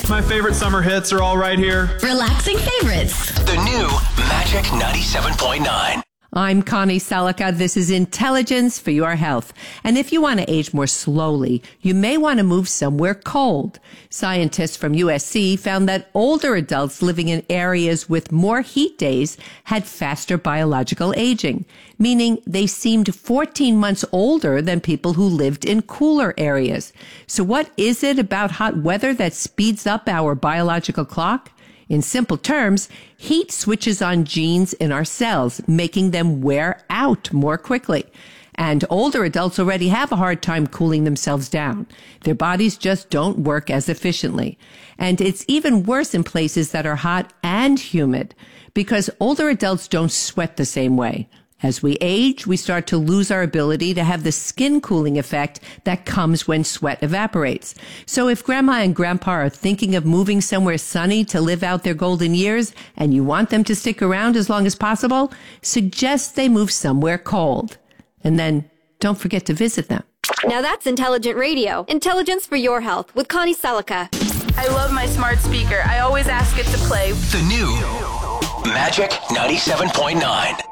My favorite summer hits are all right here. Relaxing favorites. The new Magic 97.9. I'm Connie Selica. This is Intelligence for Your Health. And if you want to age more slowly, you may want to move somewhere cold. Scientists from USC found that older adults living in areas with more heat days had faster biological aging, meaning they seemed 14 months older than people who lived in cooler areas. So what is it about hot weather that speeds up our biological clock? In simple terms, heat switches on genes in our cells, making them wear out more quickly. And older adults already have a hard time cooling themselves down. Their bodies just don't work as efficiently. And it's even worse in places that are hot and humid, because older adults don't sweat the same way. As we age, we start to lose our ability to have the skin cooling effect that comes when sweat evaporates. So if grandma and grandpa are thinking of moving somewhere sunny to live out their golden years, and you want them to stick around as long as possible, suggest they move somewhere cold. And then don't forget to visit them. Now that's intelligent radio. Intelligence for your health with Connie Selica. I love my smart speaker. I always ask it to play The new Magic 97.9.